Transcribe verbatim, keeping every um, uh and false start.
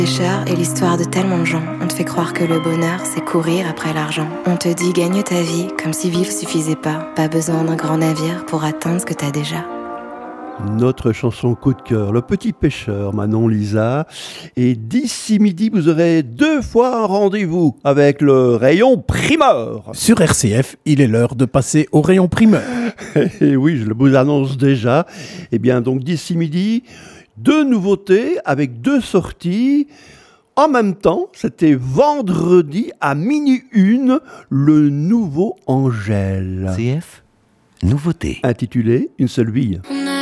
Pêcheur est l'histoire de tellement de gens. On te fait croire que le bonheur, c'est courir après l'argent. On te dit gagne ta vie, comme si vivre suffisait pas. Pas besoin d'un grand navire pour atteindre ce que t'as déjà. Notre chanson coup de cœur, Le Petit Pêcheur, Manon Lisa. Et d'ici midi, vous aurez deux fois un rendez-vous avec le rayon primeur. Sur R C F, il est l'heure de passer au rayon primeur. Et oui, je le vous annonce déjà. Eh bien, donc d'ici midi, deux nouveautés avec deux sorties. En même temps, c'était vendredi à minuit une, le nouveau Angèle. C F, nouveauté. Intitulé Une seule bille.